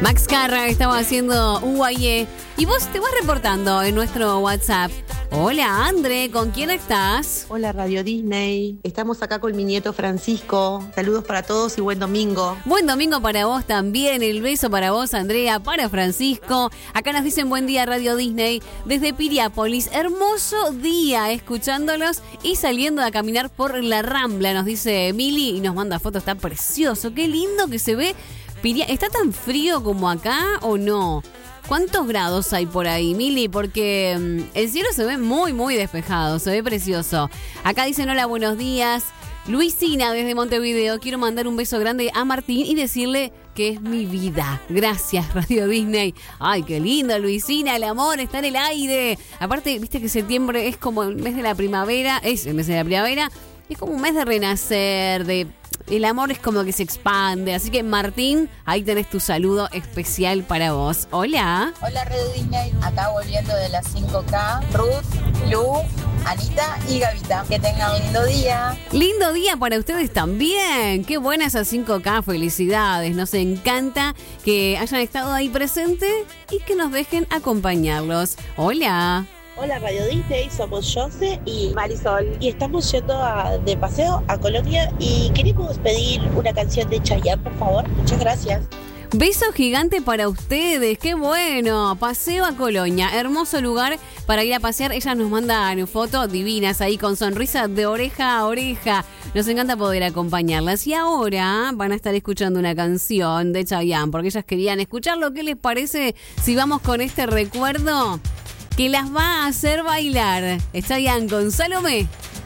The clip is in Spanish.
Max Carra estaba haciendo UAE y vos te vas reportando en nuestro WhatsApp. Hola, André, ¿con quién estás? Hola, Radio Disney. Estamos acá con mi nieto Francisco. Saludos para todos y buen domingo. Buen domingo para vos también. El beso para vos, Andrea, para Francisco. Acá nos dicen buen día, Radio Disney. Desde Piriápolis, hermoso día escuchándolos y saliendo a caminar por la Rambla, nos dice Mili y nos manda fotos. Está precioso, qué lindo que se ve. ¿Está tan frío como acá o no? ¿Cuántos grados hay por ahí, Mili? Porque el cielo se ve muy, muy despejado, se ve precioso. Acá dicen hola, buenos días. Luisina desde Montevideo, quiero mandar un beso grande a Martín y decirle que es mi vida. Gracias, Radio Disney. Ay, qué lindo, Luisina, el amor está en el aire. Aparte, viste que septiembre es como el mes de la primavera, es como un mes de renacer, el amor es como que se expande. Así que, Martín, ahí tenés tu saludo especial para vos. Hola. Hola, Radio Disney. Acá volviendo de las 5K. Ruth, Lu, Anita y Gavita. Que tengan un lindo día. Lindo día para ustedes también. Qué buena esa 5K. Felicidades. Nos encanta que hayan estado ahí presentes y que nos dejen acompañarlos. Hola. Hola Radio Disney, somos Jose y Marisol y estamos yendo de paseo a Colonia y queremos pedir una canción de Chayanne, por favor. Muchas gracias. Beso gigante para ustedes, qué bueno. Paseo a Colonia, hermoso lugar para ir a pasear. Ellas nos mandan fotos divinas ahí con sonrisa de oreja a oreja. Nos encanta poder acompañarlas. Y ahora van a estar escuchando una canción de Chayanne porque ellas querían escucharlo. ¿Qué les parece si vamos con este recuerdo que las va a hacer bailar? Chayanne con Salomé.